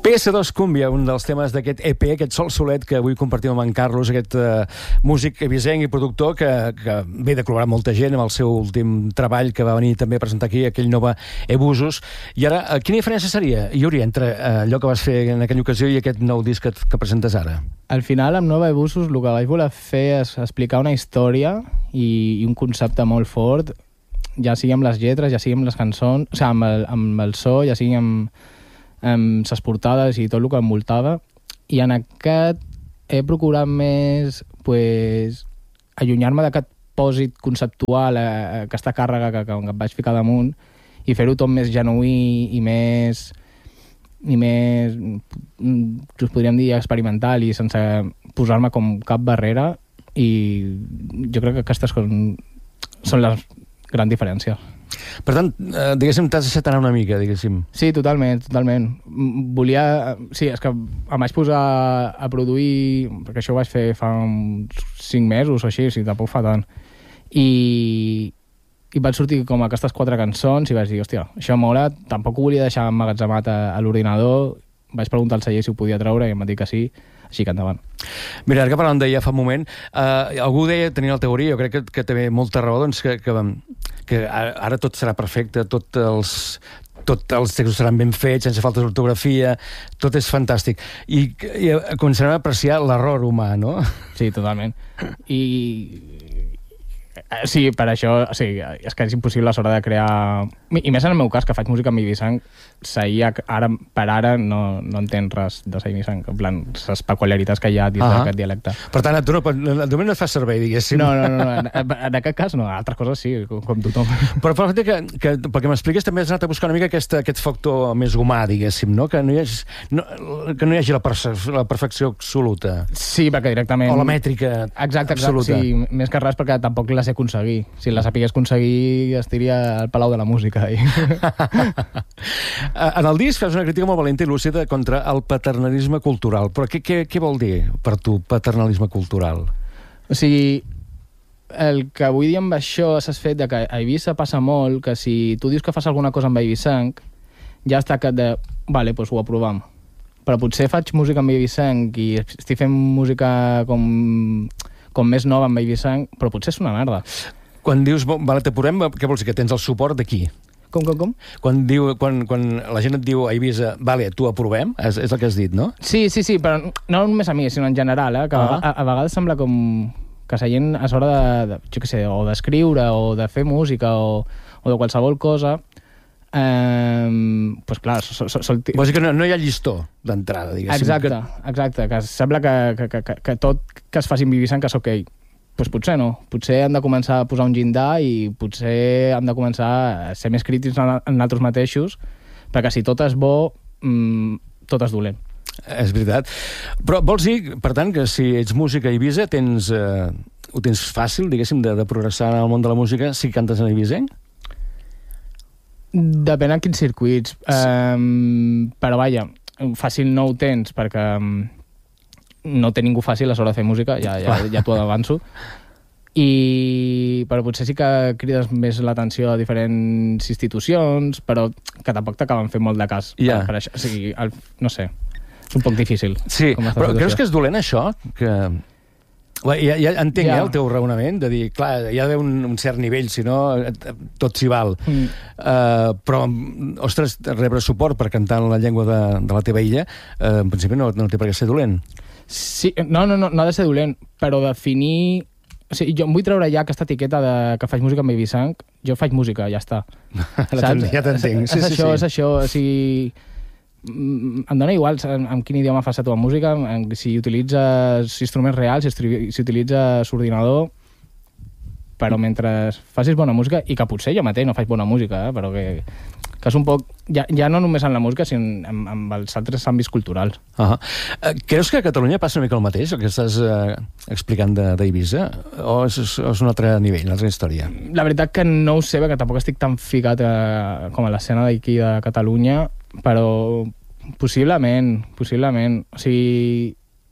PS2 Cúmbia, un dels temes d'aquest EP, aquest sol solet que avui compartim amb en Carlos, aquest músic evisenc i productor que ve de col·laborar molta gent amb el seu últim treball que va venir també a presentar aquí, aquell Nova Ebusos. I ara, quina diferència hi hauria entre allò que vas fer en aquella ocasió i aquest nou disc que presentes ara? Al final, amb Nova Ebusos, el que vaig voler fer és explicar una història i un concepte molt fort, ja sigui amb les lletres, ja sigui amb les cançons, o sigui, amb el so, ja sigui amb les portades i tot el que envoltava, i en aquest he procurat més allunyar-me d'aquest pòsit conceptual, aquesta càrrega que em vaig ficar damunt, i fer-ho tot més genuí i més us podríem dir experimental i sense posar-me com cap barrera, i jo crec que aquestes són les grans diferències. Per tant, diguéssim, t'has deixat anar una mica, diguéssim. Sí, totalment. Sí, és que em vaig posar a produir, perquè això ho vaig fer fa uns 5 mesos o així, tampoc fa tant. I van sortir com aquestes 4 cançons i vaig dir, hòstia, això mola, tampoc ho volia deixar emmagatzemat a l'ordinador, vaig preguntar al celler si ho podia treure i em va dir que sí, així que endavant. Mira, ara que parlàvem d'ella fa un moment, algú deia, tenia la teoria, jo crec que té molta raó, doncs que ara tot serà perfecte, tots els textos seran ben fets, sense falta d'ortografia, tot és fantàstic. I començarem a apreciar l'error humà, no? Sí, totalment. Sí, per això, sí, és que és impossible a l'hora de crear... I més en el meu cas, que faig música amb Ibisanc, per ara no entenc res de Ibisanc, en plan, les peculiaritats que hi ha dins d'aquest dialecte. Per tant, tu no et fas servei, diguéssim. No, en aquest cas no, altres coses sí, com tothom. Però pel fet que pel que m'expliques també has anat a buscar una mica aquest factor més humà, diguéssim, no? Que no hi hagi la perfecció absoluta. Sí, perquè directament... O la mètrica absoluta. Exacte, sí, més que res perquè tampoc la sé aconseguir. Si la sapigués aconseguir, estiria al Palau de la Música. En el disc fas una crítica molt valenta i lúcida contra el paternalisme cultural. Però què vol dir per tu paternalisme cultural? O sigui, el que vull dir amb això és el fet que a Eivissa passa molt que si tu dius que fas alguna cosa amb Eivissenc, ja està que vale, doncs ho aprovam. Però potser faig música amb Eivissenc i estic fent música com més nova amb Eivissenc, però potser és una merda. Quan dius, vale, t'aprovem, què vols dir? Que tens el suport d'aquí? Com? Quan la gent et diu a Eivissa, vale, t'ho aprovem, és el que has dit, no? Sí, però no només a mi, sinó en general, que a vegades sembla com que la gent a l'hora de, jo què sé, o d'escriure, o de fer música, o de qualsevol cosa, doncs clar... Vols dir que no hi ha llistó d'entrada, diguéssim. Exacte, que sembla que tot que es faci en Eivissenc és ok. Doncs potser no. Potser hem de començar a posar un llindar i potser hem de començar a ser més crítics en nosaltres mateixos, perquè si tot és bo, tot és dolent. És veritat. Però vols dir, per tant, que si ets músic a Eivissa ho tens fàcil, diguéssim, de progressar en el món de la música si cantes en eivissenc? Depèn en quins circuits. Però vaja, fàcil no ho tens, perquè no té ningú fàcil a l'hora de fer música, ja t'ho avanço. Però potser sí que crides més l'atenció a diferents institucions, però que tampoc t'acaben fent molt de cas per això. O sigui, no sé, és un poc difícil. Sí, però creus que és dolent això? Ja entenc el teu raonament de dir, clar, hi ha d'haver un cert nivell, si no tot s'hi val. Però, ostres, rebre suport per cantar en la llengua de la teva illa, en principi no té per què ser dolent. Sí, no ha de ser dolent, però definir... O sigui, jo em vull treure ja aquesta etiqueta que faig música amb Eivissenc. Jo faig música, ja està. Ja t'entenc. És això. O sigui, em dona igual en quin idioma fas la teva música, si utilitzes instruments reals, si utilitzes ordinador, però mentre facis bona música, i que potser jo mateix no faig bona música, però que és un poc, ja no només en la música, sinó en els altres àmbits culturals. Creus que a Catalunya passa una mica el mateix, el que estàs explicant d'Eivissa? O és un altre nivell, una altra història? La veritat que no ho sé, perquè tampoc estic tan ficat com a l'escena d'aquí de Catalunya, però possiblement. O sigui,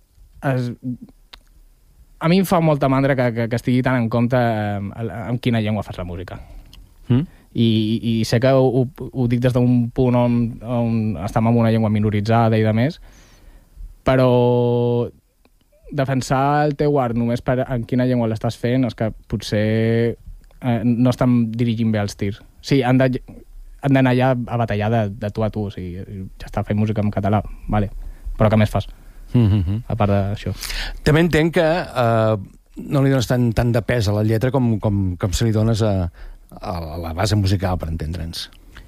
a mi em fa molta mandra que estigui tan en compte amb quina llengua fas la música. I sé que ho dic des d'un punt on estem en una llengua minoritzada i de més, però defensar el teu art només en quina llengua l'estàs fent és que potser no estan dirigint bé els tirs. Sí, han d'anar allà a batallar de tu a tu, o sigui, ja està fent música en català, vale. Però què més fas? A part d'això. També entenc que no li dones tant de pes a la lletra com se li dones a la base musical, per entendre'ns.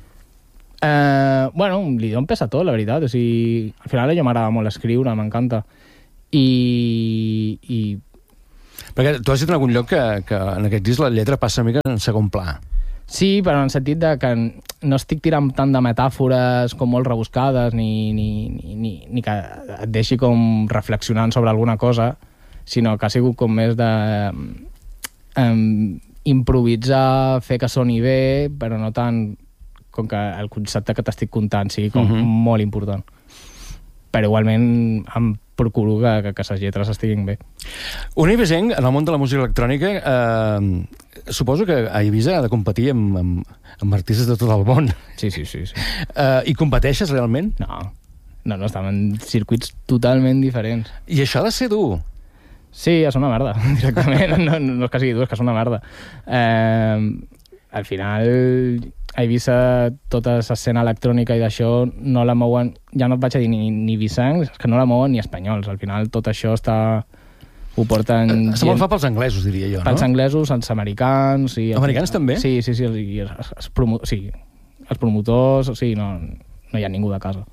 Bueno, li dono pes a tot, la veritat. O sigui, al final a mi m'agrada molt escriure, m'encanta. Perquè tu has dit en algun lloc que en aquest disc la lletra passa una mica en segon pla. Sí, però en el sentit de que no estic tirant tant de metàfores com molt rebuscades ni que et deixi com reflexionant sobre alguna cosa, sinó que ha sigut com més de improvisar, fer que soni bé, però no tant com que el concepte que t'estic contant sigui com molt important. Però igualment em procuro que les lletres estiguin bé. Un eivissenc, en el món de la música electrònica, suposo que a Eivissa ha de competir amb artistes de tot el món. Sí. I competeixes realment? No, estem en circuits totalment diferents. I això ha de ser dur. Sí, és una merda, directament. No és que sigui dur, és que és una merda. Al final, a Eivissa, tota l'escena electrònica i d'això no la mouen, ja no et vaig a dir ni eivissencs, és que no la mouen ni espanyols. Al final tot això ho porten... Està molt fa pels anglesos, diria jo, no? Pels anglesos, els americans... Americans també? Sí, els promotors, sí, no hi ha ningú de casa.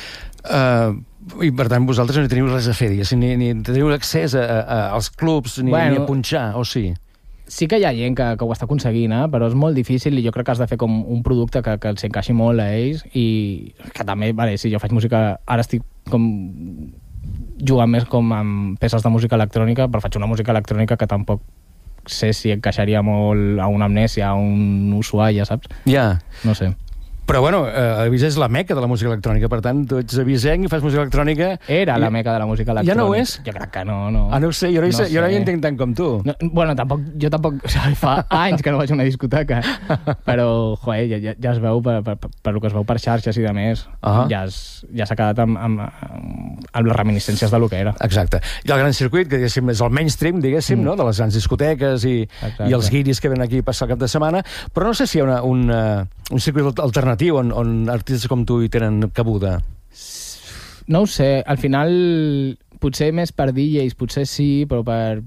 I per tant vosaltres no teniu res a fer, diguéssim, ni teniu accés als clubs, ni a punxar, o sí? Sí que hi ha gent que ho està aconseguint, però és molt difícil i jo crec que has de fer com un producte que els encaixi molt a ells i que també, vale, si jo faig música, ara estic com jugant més com amb peces de música electrònica, però faig una música electrònica que tampoc sé si encaixaria molt a una Amnèsia, a un Ushuaia, saps? Ja. No sé. Però bueno, Eivissa és la meca de la música electrònica, per tant, tu ets eivissenc i fas música electrònica... Era la meca de la música electrònica. Ja no ho és? Jo crec que no. Ah, no ho sé, jo no hi entenc tant com tu. No, bueno, jo tampoc... O sigui, fa anys que no vaig a una discoteca, però, joder, ja es veu per el que es veu per xarxes i de més. Ja s'ha quedat amb les reminiscències de lo que era. Exacte. I el gran circuit, que diguéssim és el mainstream, diguéssim, no? De les grans discoteques i els guiris que venen aquí a passar el cap de setmana, però no sé si hi ha un circuit alternatiu on artistes com tu hi tenen cabuda. No ho sé, al final potser més per DJs, potser sí, però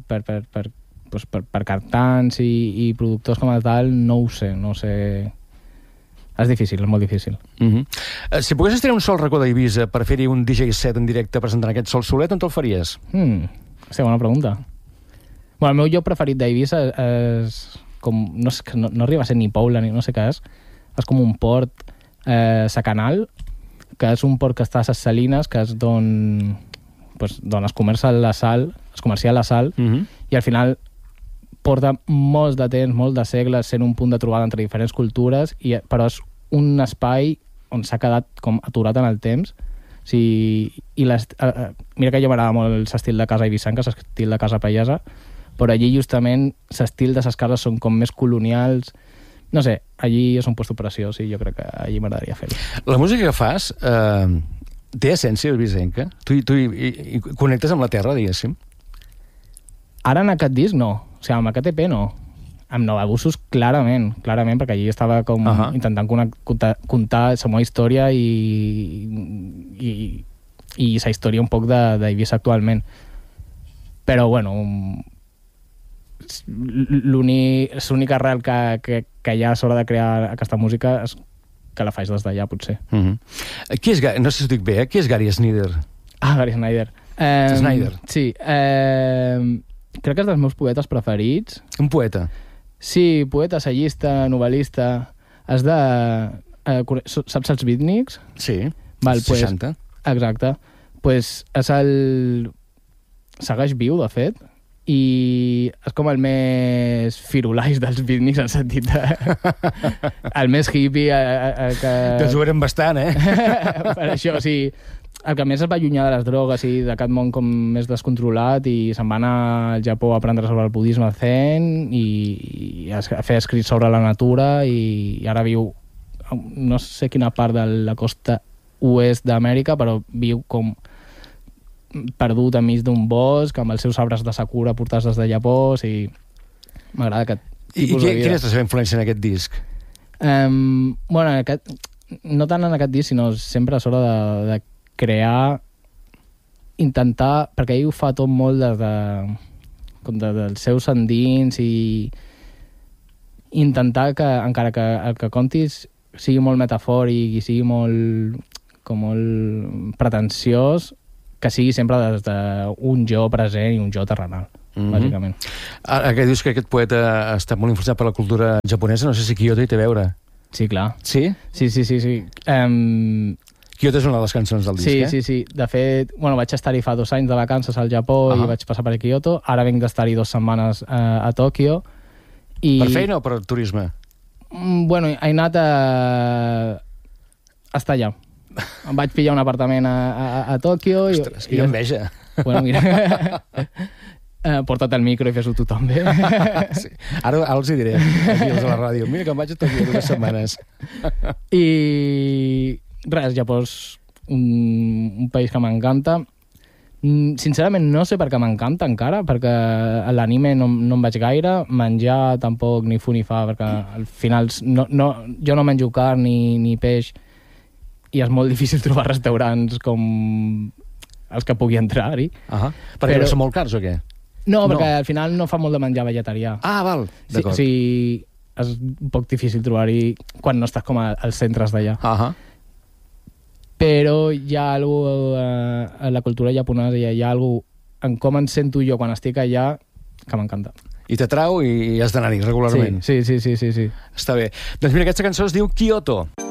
per cantants i productors com a tal, no ho sé. És difícil, és molt difícil. Si poguessis tenir un sol racó d'Eivissa per fer-hi un DJ set en directe presentant aquest sol solet, on te'l faries? Sí, bona pregunta. Bueno, el meu lloc preferit d'Eivissa és com... No arriba a ser ni poble, ni no sé què és. És com un port secanal, que és un port que està a les Salines, que és d'on es comercia la sal, i al final porta molts de temps, molts de segles, sent un punt de trobada entre diferents cultures, però és un espai on s'ha quedat com aturat en el temps. Mira que jo m'agrada molt l'estil de casa eivissenca, l'estil de casa pallesa, però allí justament l'estil de les cases són com més colonials. No sé, allí és un puesto preciós i jo crec que allí m'agradaria fer-ho. La música que fas té essència eivissenca? Tu hi connectes amb la terra, diguéssim? Ara en aquest disc no. O sigui, amb aquest EP no. Amb Nova Bussos, clarament, perquè allí estava com intentant contar la meva història i la història un poc d'Eivissa actualment. Però, bueno, l'única arrel que hi ha a l'hora de crear aquesta música és que la faig des d'allà, potser. Qui és, no sé si ho dic bé, qui és Gary Snyder? Gary Snyder. Snyder. Sí. Crec que és dels meus poetes preferits. Un poeta? Sí, poeta, assagista, novel·lista. És de... saps els beatniks? Sí, 60. Exacte. És segueix viu, de fet, i és com el més firulais dels beatniks, en el sentit de... el més hippie que... Que ens ho eren bastant, Per això, sí. el que més es va allunyar de les drogues i d'aquest món com més descontrolat, i se'n va anar al Japó a aprendre sobre el budisme zen i a fer escrits sobre la natura, i ara viu, no sé quina part de la costa oest d'Amèrica, però viu com perdut enmig d'un bosc amb els seus arbres de sakura portats des de Japó, i m'agrada aquest tipus de vida. Quina és la seva influència en aquest disc? Bueno, no tant en aquest disc, sinó sempre a l'hora de crear, intentar, perquè ell ho fa tot molt dels seus endins, i intentar que, encara que el que contis sigui molt metafòric i sigui molt pretensiós, que sigui sempre des d'un jo present i un jo terrenal, bàsicament. Ara que dius que aquest poeta està molt influenciat per la cultura japonesa, no sé si Kyoto hi té a veure. Sí, clar. Sí? Sí. Kyoto és una de les cançons del disc, Sí. De fet, vaig estar-hi fa 2 anys de vacances al Japó i vaig passar per Kyoto. Ara venc d'estar-hi 2 setmanes a Tòquio. Per feina o per turisme? He anat a estar allà. Em vaig pillar un apartament a Tòquio. Ostres, quina enveja. Mira... porta't el micro i fes-ho tu també. Sí. Ara els hi diré, aquí a la ràdio. Mira que em vaig a Tòquio 2 setmanes. I res, Japó és un país que m'encanta. Sincerament no sé per què m'encanta encara, perquè a l'anime no em vaig gaire, menjar tampoc ni fu ni fa, perquè al final jo no menjo carn ni peix, i és molt difícil trobar restaurants com els que pugui entrar-hi. Perquè són molt cars o què? No, perquè al final no fa molt de menjar vegetarià. Val, d'acord. Sí, és un poc difícil trobar-hi quan no estàs com als centres d'allà. Però hi ha alguna a la cultura japonesa, hi ha alguna en com em sento jo quan estic allà que m'encanta. I t'atrau i has d'anar-hi regularment. Sí. Està bé. Doncs mira, aquesta cançó es diu Kyoto.